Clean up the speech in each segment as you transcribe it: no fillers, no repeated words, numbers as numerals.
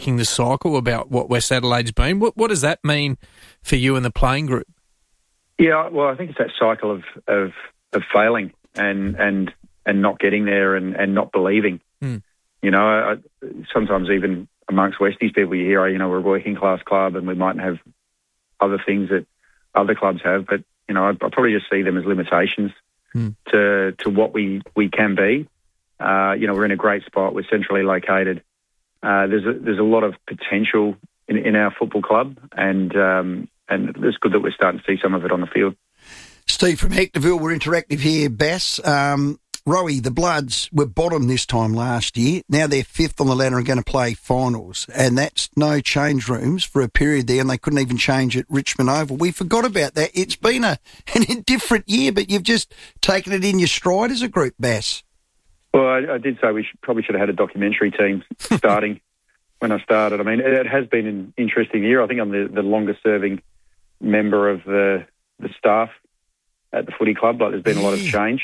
breaking the cycle about what West Adelaide's been. What does that mean for you and the playing group? Yeah, well, I think it's that cycle of failing and not getting there and not believing. You know, sometimes even amongst Westies people you hear, you know, we're a working class club and we mightn't have other things that other clubs have, but, you know, I probably just see them as limitations to what we can be. You know, we're in a great spot. We're centrally located. There's a lot of potential in our football club, and it's good that we're starting to see some of it on the field. Steve from Hectorville, we're interactive here. Bass, Rowie, the Bloods were bottom this time last year. Now they're fifth on the ladder and going to play finals, and that's no change rooms for a period there, and they couldn't even change at Richmond Oval. We forgot about that. It's been an indifferent year, but you've just taken it in your stride as a group, Bass. Well, I did say we probably should have had a documentary team starting when I started. I mean, it has been an interesting year. I think I'm the longest-serving member of the staff at the footy club. Like, there's been a lot of change.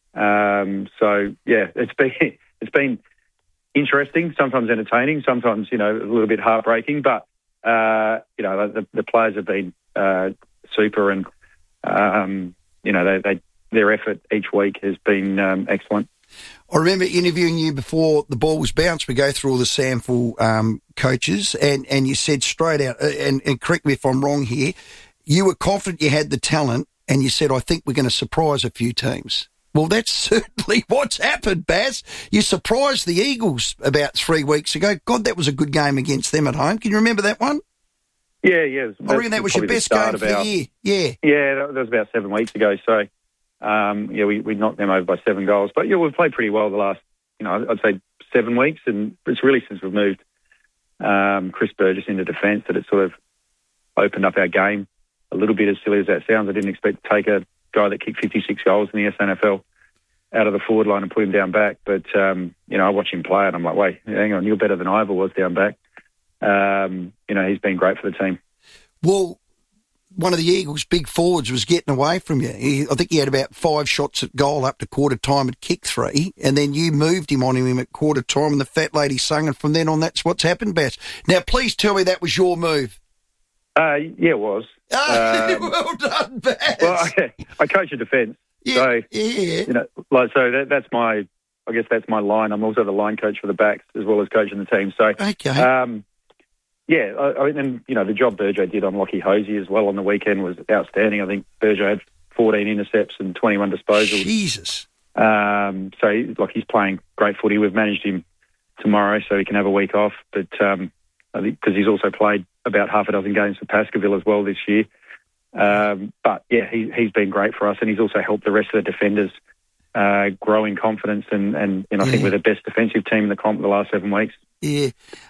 So yeah, it's been interesting, sometimes entertaining, sometimes, you know, a little bit heartbreaking, but you know, the players have been super, and you know, their effort each week has been excellent. I remember interviewing you before the ball was bounced. We go through all the SANFL coaches, and you said straight out, and correct me if I'm wrong here, you were confident you had the talent, and you said, I think we're going to surprise a few teams. Well, that's certainly what's happened, Bass. You surprised the Eagles about 3 weeks ago. God, that was a good game against them at home. Can you remember that one? Yeah. I reckon that was your best game for the year. Yeah, that was about 7 weeks ago. So, yeah, we knocked them over by 7 goals. But, yeah, we've played pretty well the last, you know, I'd say 7 weeks. And it's really since we've moved Chris Burgess into defence that it sort of opened up our game a little bit, as silly as that sounds. I didn't expect to take a guy that kicked 56 goals in the SNFL out of the forward line and put him down back. But, you know, I watch him play and I'm like, wait, hang on, you're better than I ever was down back. You know, he's been great for the team. Well, one of the Eagles' big forwards was getting away from you. I think he had about 5 shots at goal up to quarter time and kicked 3, and then you moved him on him at quarter time and the fat lady sung, and from then on that's what's happened, Bass. Now, please tell me that was your move. Yeah, it was. Well done, Bass. Well, I coach a defence. Yeah, so, yeah. You know, like, so that's my, I guess that's my line. I'm also the line coach for the backs as well as coaching the team. So, okay. Yeah, I mean, you know, the job Burjo did on Lockie Hosey as well on the weekend was outstanding. I think Burjo had 14 intercepts and 21 disposals. Jesus. So, like, he's playing great footy. We've managed him tomorrow so he can have a week off. But I think because he's also played about half a dozen games for Pascaville as well this year. But, yeah, he's been great for us, and he's also helped the rest of the defenders grow in confidence. And I think we're the best defensive team in the comp the last 7 weeks. Yeah.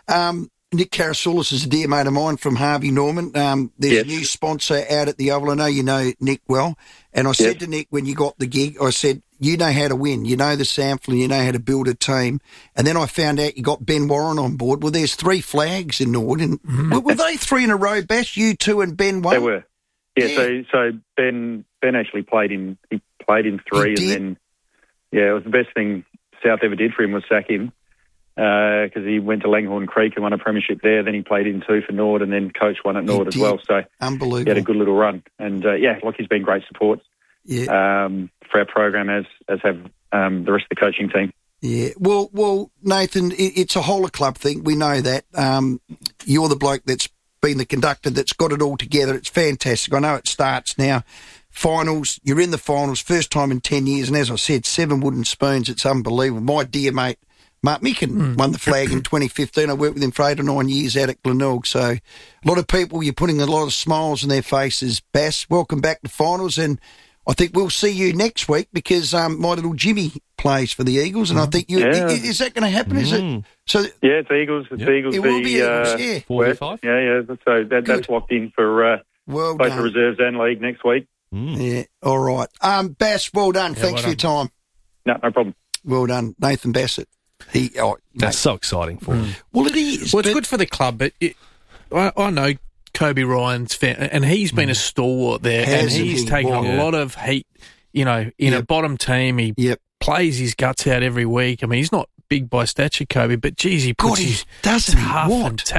Nick Karasoulis is a dear mate of mine from Harvey Norman. There's a new sponsor out at the Oval. I know you know Nick well. And I said to Nick when you got the gig, I said, you know how to win. You know the sample and you know how to build a team. And then I found out you got Ben Warren on board. Well, there's 3 flags in Nord. And were they 3 in a row, Bass? You 2 and Ben 1? They were. Yeah. So Ben actually played in 3. And then, yeah, it was the best thing South ever did for him was sack him. Because he went to Langhorne Creek and won a premiership there. Then he played in 2 for Nord and then coached 1 at Nord as well. So unbelievable. He had a good little run. And, Lockie's been great support for our program, as have the rest of the coaching team. Yeah. Well, Nathan, it's a whole of club thing. We know that. You're the bloke that's been the conductor that's got it all together. It's fantastic. I know it starts now. Finals, you're in the finals, first time in 10 years. And as I said, 7 wooden spoons. It's unbelievable. My dear mate, Mark Micken won the flag in 2015. I worked with him for 8 or 9 years out at Glenelg. So a lot of people, you're putting a lot of smiles on their faces. Bass, welcome back to finals. And I think we'll see you next week because my little Jimmy plays for the Eagles. And I think is that going to happen? Is it? So yeah, it's Eagles. It's Eagles. It will be Eagles, 45. Yeah. So that's locked in for well both done. the reserves and league next week. Yeah, all right. Bass, well done. Thanks for your time. No problem. Well done, Nathan Bassett. That's so exciting for him. Well, it is. Well, it's good for the club, but I know Kobe Ryan's fan, and he's been a stalwart there, and he's taken a lot of heat, you know, in a bottom team. He plays his guts out every week. I mean, he's not big by stature, Kobe, but geez, he puts his doesn't he? tough What? and